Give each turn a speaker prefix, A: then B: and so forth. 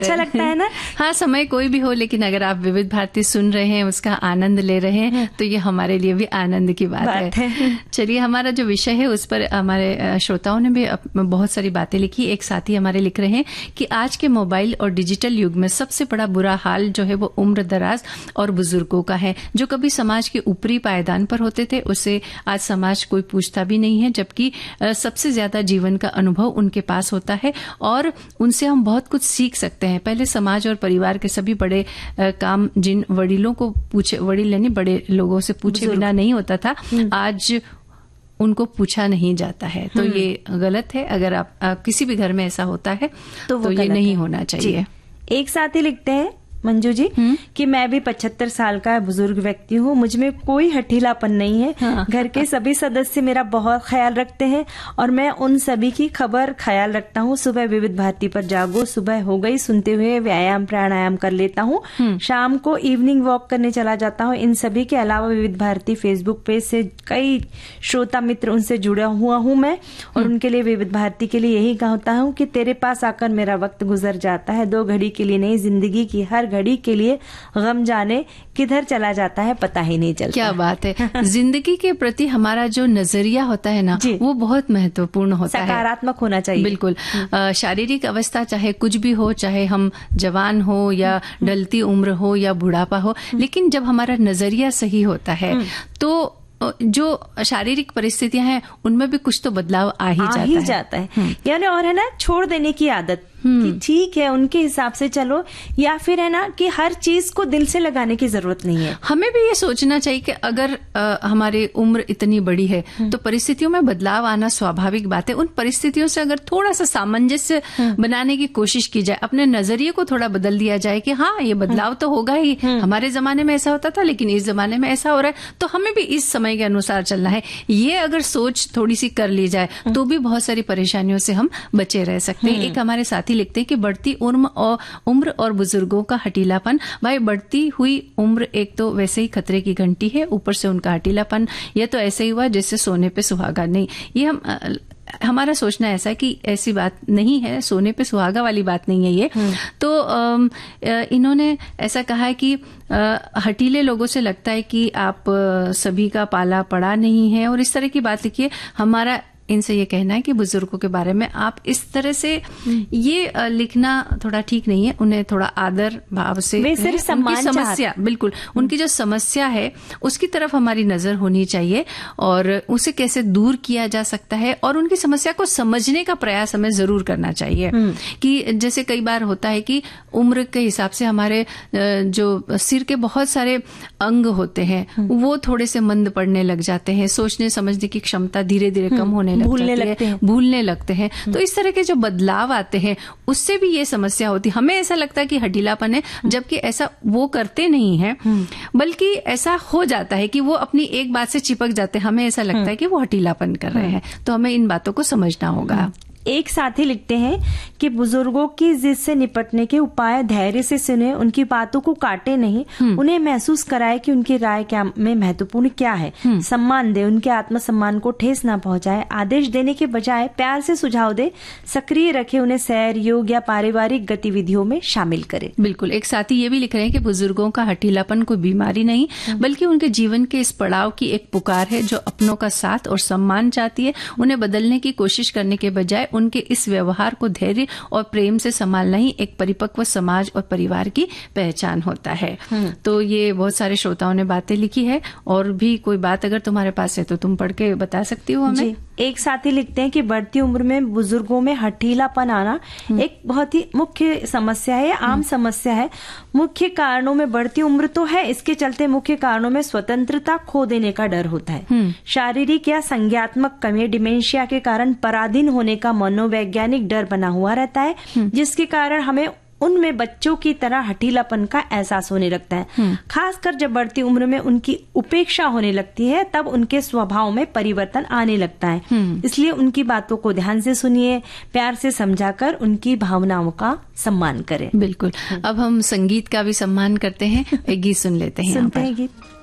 A: अच्छा लगता है ना।
B: हाँ, समय कोई भी हो, लेकिन अगर आप विविध भारती सुन रहे हैं, उसका आनंद ले रहे हैं, तो ये हमारे लिए भी आनंद की बात है। चलिए, हमारा जो विषय है उस पर हमारे श्रोताओं ने भी बहुत सारी बातें लिखी। एक साथी हमारे लिख रहे हैं कि आज के मोबाइल और डिजिटल युग में सबसे बड़ा बुरा हाल जो है वो उम्र दराज और बुजुर्गों का है। जो कभी समाज के ऊपरी पायदान पर होते थे, उसे आज समाज कोई पूछता भी नहीं है, जबकि सबसे ज्यादा जीवन का अनुभव उनके पास होता है और उनसे हम बहुत कुछ सीख सकते हैं। पहले समाज और परिवार के सभी बड़े काम जिन वडीलों को पूछे, वडील यानी बड़े लोगों से पूछे बिना नहीं होता था, आज उनको पूछा नहीं जाता है। तो ये गलत है। अगर आप किसी भी घर में ऐसा होता है तो ये नहीं होना चाहिए।
A: एक साथी लिखते हैं मंजू जी कि मैं भी 75 साल का बुजुर्ग व्यक्ति हूँ, मुझ में कोई हठीलापन नहीं है। हाँ। घर के सभी सदस्य मेरा बहुत ख्याल रखते हैं और मैं उन सभी की ख्याल रखता हूँ। सुबह विविध भारती पर जागो, सुबह हो गई सुनते हुए व्यायाम प्राणायाम कर लेता हूँ, शाम को इवनिंग वॉक करने चला जाता हूँ। इन सभी के अलावा विविध भारती फेसबुक पेज से कई श्रोता मित्र उनसे जुड़ा हुआ हूँ मैं, और उनके लिए विविध भारती के लिए यही कहता हूँ कि तेरे पास आकर मेरा वक्त गुजर जाता है, 2 घड़ी के लिए नहीं, जिंदगी की हर घड़ी के लिए गम जाने किधर चला जाता है पता ही नहीं चलता।
B: क्या बात है। जिंदगी के प्रति हमारा जो नजरिया होता है ना, वो बहुत महत्वपूर्ण होता है,
A: सकारात्मक होना चाहिए।
B: बिल्कुल। शारीरिक अवस्था चाहे कुछ भी हो, चाहे हम जवान हो या ढलती उम्र हो या बुढ़ापा हो, लेकिन जब हमारा नजरिया सही होता है तो जो शारीरिक परिस्थितियां हैं उनमें भी कुछ तो बदलाव आ ही जाता है।
A: यानी और है ना, छोड़ देने की आदत कि ठीक है उनके हिसाब से चलो, या फिर है ना कि हर चीज को दिल से लगाने की जरूरत नहीं है।
B: हमें भी ये सोचना चाहिए कि अगर हमारी उम्र इतनी बड़ी है तो परिस्थितियों में बदलाव आना स्वाभाविक बात है। उन परिस्थितियों से अगर थोड़ा सा सामंजस्य बनाने की कोशिश की जाए, अपने नजरिए को थोड़ा बदल दिया जाए कि हाँ ये बदलाव तो होगा ही, हमारे जमाने में ऐसा होता था लेकिन इस जमाने में ऐसा हो रहा है, तो हमें भी इस समय के अनुसार चलना है। ये अगर सोच थोड़ी सी कर ली जाए तो भी बहुत सारी परेशानियों से हम बचे रह सकते हैं। एक हमारे साथी लिखते हैं कि बढ़ती उम्र और बुजुर्गों का हठीलापन। भाई, बढ़ती हुई उम्र एक तो वैसे ही खतरे की घंटी है, ऊपर से उनका हठीलापन, यह तो ऐसे ही हुआ जैसे सोने पे सुहागा। नहीं, ये हमारा सोचना ऐसा है कि ऐसी बात नहीं है, सोने पे सुहागा वाली बात नहीं है ये। तो इन्होंने ऐसा कहा है कि हठीले लोगों से लगता है कि आप सभी का पाला पड़ा नहीं है, और इस तरह की बात लिखिए। हमारा इनसे ये कहना है कि बुजुर्गों के बारे में आप इस तरह से ये लिखना थोड़ा ठीक नहीं है। उन्हें थोड़ा आदर भाव से उनकी समस्या, बिल्कुल उनकी जो समस्या है उसकी तरफ हमारी नजर होनी चाहिए और उसे कैसे दूर किया जा सकता है, और उनकी समस्या को समझने का प्रयास हमें जरूर करना चाहिए। कि जैसे कई बार होता है कि उम्र के हिसाब से हमारे जो सिर के बहुत सारे अंग होते हैं वो थोड़े से मंद पड़ने लग जाते हैं, सोचने समझने की क्षमता धीरे धीरे कम होने भूलने लगते हैं। तो इस तरह के जो बदलाव आते हैं उससे भी ये समस्या होती है। हमें ऐसा लगता है कि हठीलापन है, जबकि ऐसा वो करते नहीं है, बल्कि ऐसा हो जाता है कि वो अपनी एक बात से चिपक जाते हैं। हमें ऐसा लगता है कि वो हठीलापन कर रहे हैं, तो हमें इन बातों को समझना होगा।
A: एक साथी लिखते हैं कि बुजुर्गों की जिद से निपटने के उपाय धैर्य से सुने, उनकी बातों को काटे नहीं, उन्हें महसूस कराए कि उनकी राय क्या में महत्वपूर्ण क्या है, सम्मान दे, उनके आत्मसम्मान को ठेस ना पहुंचाए, आदेश देने के बजाय प्यार से सुझाव दे, सक्रिय रखे, उन्हें सैर, योग या पारिवारिक गतिविधियों में शामिल करे।
B: बिल्कुल। एक साथी ये भी लिख रहे हैं कि बुजुर्गों का हठीलापन कोई बीमारी नहीं, बल्कि उनके जीवन के इस पड़ाव की एक पुकार है जो अपनों का साथ और सम्मान चाहती है। उन्हें बदलने की कोशिश करने के बजाय उनके इस व्यवहार को धैर्य और प्रेम से संभालना ही एक परिपक्व समाज और परिवार की पहचान होता है। तो ये बहुत सारे श्रोताओं ने बातें लिखी है, और भी कोई बात अगर तुम्हारे पास है तो तुम पढ़ के बता सकती हो हमें।
A: एक साथी लिखते हैं कि बढ़ती उम्र में बुजुर्गों में हठीलापन आना एक बहुत ही मुख्य समस्या है, आम समस्या है। मुख्य कारणों में बढ़ती उम्र तो है, इसके चलते मुख्य कारणों में स्वतंत्रता खो देने का डर होता है, शारीरिक या संज्ञात्मक कमी, डिमेंशिया के कारण पराधीन होने का मनोवैज्ञानिक डर बना हुआ रहता है, जिसके कारण हमें उनमें बच्चों की तरह हठीलापन का एहसास होने लगता है। खासकर जब बढ़ती उम्र में उनकी उपेक्षा होने लगती है, तब उनके स्वभाव में परिवर्तन आने लगता है। इसलिए उनकी बातों को ध्यान से सुनिए, प्यार से समझाकर उनकी भावनाओं का सम्मान करें।
B: बिल्कुल। अब हम संगीत का भी सम्मान करते हैं, एक गीत सुन लेते हैं।
A: सुनते हैं गीत।